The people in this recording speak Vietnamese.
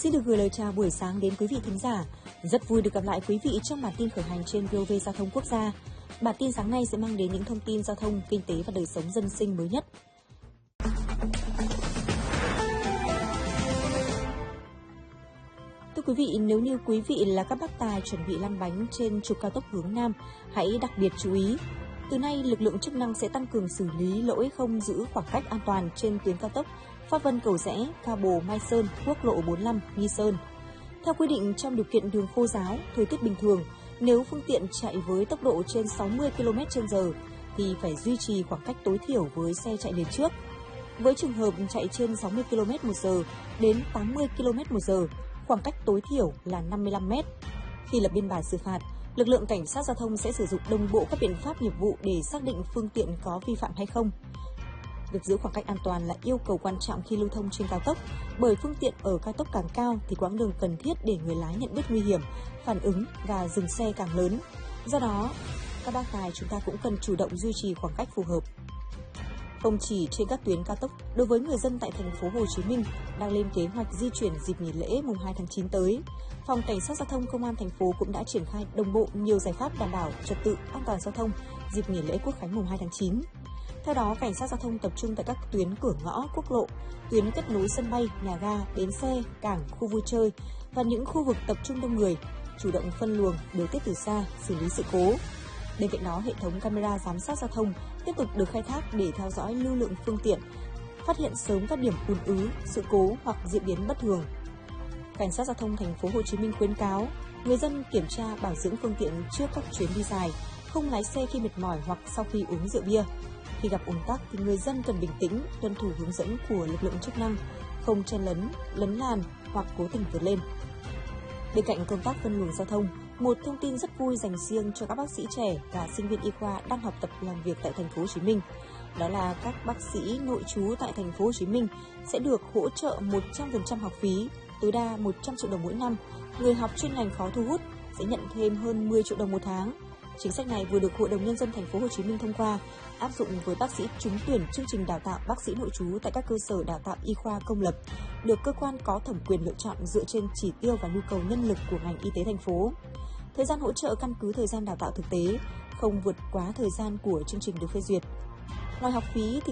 Xin được gửi lời chào buổi sáng đến quý vị thính giả. Rất vui được gặp lại quý vị trong bản tin khởi hành trên VOV Giao thông Quốc gia. Bản tin sáng nay sẽ mang đến những thông tin giao thông, kinh tế và đời sống dân sinh mới nhất. Thưa quý vị, nếu như quý vị là các bác tài chuẩn bị lăn bánh trên trục cao tốc hướng Nam, hãy đặc biệt chú ý. Từ nay, lực lượng chức năng sẽ tăng cường xử lý lỗi không giữ khoảng cách an toàn trên tuyến cao tốc Pháp Vân Cầu Giẽ, Cao Bồ, Mai Sơn, quốc lộ 45, Nghi Sơn. Theo quy định, trong điều kiện đường khô ráo, thời tiết bình thường, nếu phương tiện chạy với tốc độ trên 60 km/h thì phải duy trì khoảng cách tối thiểu với xe chạy liền trước. Với trường hợp chạy trên 60 km/h đến 80 km/h, khoảng cách tối thiểu là 55 m. Khi lập biên bản xử phạt, lực lượng cảnh sát giao thông sẽ sử dụng đồng bộ các biện pháp nghiệp vụ để xác định phương tiện có vi phạm hay không. Việc giữ khoảng cách an toàn là yêu cầu quan trọng khi lưu thông trên cao tốc, bởi phương tiện ở cao tốc càng cao thì quãng đường cần thiết để người lái nhận biết nguy hiểm, phản ứng và dừng xe càng lớn. Do đó, các bác tài chúng ta cũng cần chủ động duy trì khoảng cách phù hợp. Không chỉ trên các tuyến cao tốc, đối với người dân tại thành phố Hồ Chí Minh đang lên kế hoạch di chuyển dịp nghỉ lễ mùng 2 tháng 9 tới, Phòng Cảnh sát Giao thông Công an thành phố cũng đã triển khai đồng bộ nhiều giải pháp đảm bảo trật tự an toàn giao thông dịp nghỉ lễ Quốc khánh mùng 2 tháng 9. Theo đó, Cảnh sát Giao thông tập trung tại các tuyến cửa ngõ, quốc lộ, tuyến kết nối sân bay, nhà ga, bến xe, cảng, khu vui chơi và những khu vực tập trung đông người, chủ động phân luồng, điều tiết từ xa, xử lý sự cố. Bên cạnh đó, hệ thống camera giám sát giao thông tiếp tục được khai thác để theo dõi lưu lượng phương tiện, phát hiện sớm các điểm ùn ứ, sự cố hoặc diễn biến bất thường. Cảnh sát Giao thông thành phố Hồ Chí Minh khuyến cáo người dân kiểm tra bảo dưỡng phương tiện trước các chuyến đi dài, không lái xe khi mệt mỏi hoặc sau khi uống rượu bia. Khi gặp ùn tắc thì người dân cần bình tĩnh, tuân thủ hướng dẫn của lực lượng chức năng, không chen lấn, lấn làn hoặc cố tình vượt lên. Bên cạnh công tác phân luồng giao thông, một thông tin rất vui dành riêng cho các bác sĩ trẻ và sinh viên y khoa đang học tập làm việc tại thành phố Hồ Chí Minh. Đó là các bác sĩ nội trú tại thành phố Hồ Chí Minh sẽ được hỗ trợ 100% học phí, tối đa 100 triệu đồng mỗi năm. Người học chuyên ngành khó thu hút sẽ nhận thêm hơn 10 triệu đồng một tháng. Chính sách này vừa được Hội đồng Nhân dân thành phố Hồ Chí Minh thông qua, áp dụng với bác sĩ trúng tuyển chương trình đào tạo bác sĩ nội trú tại các cơ sở đào tạo y khoa công lập, được cơ quan có thẩm quyền lựa chọn dựa trên chỉ tiêu và nhu cầu nhân lực của ngành y tế thành phố. Thời gian hỗ trợ căn cứ thời gian đào tạo thực tế, không vượt quá thời gian của chương trình được phê duyệt. Ngoài học phí thì